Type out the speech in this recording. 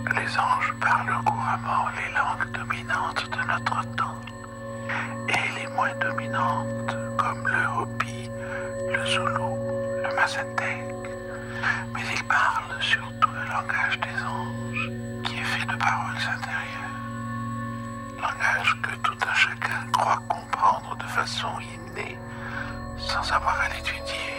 Les anges parlent couramment les langues dominantes de notre temps et les moins dominantes comme le Hopi, le Zoulou, le Mazatec. Mais ils parlent surtout le langage des anges qui est fait de paroles intérieures. Langage que tout un chacun croit comprendre de façon innée sans avoir à l'étudier.